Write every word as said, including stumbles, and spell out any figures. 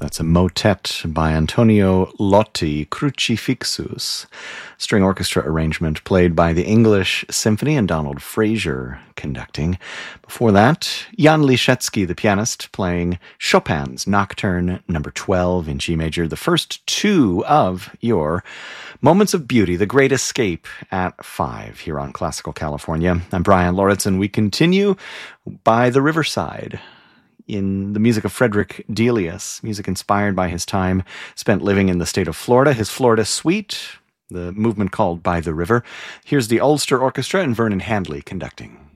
That's a motet by Antonio Lotti, Crucifixus. String orchestra arrangement played by the English Symphony and Donald Fraser conducting. Before that, Jan Liszewski, the pianist, playing Chopin's Nocturne number twelve in G major, the first two of your Moments of Beauty, The Great Escape at five here on Classical California. I'm Brian Lauritsen. We continue by the riverside in the music of Frederick Delius, music inspired by his time spent living in the state of Florida, his Florida Suite, the movement called By the River. Here's the Ulster Orchestra and Vernon Handley conducting.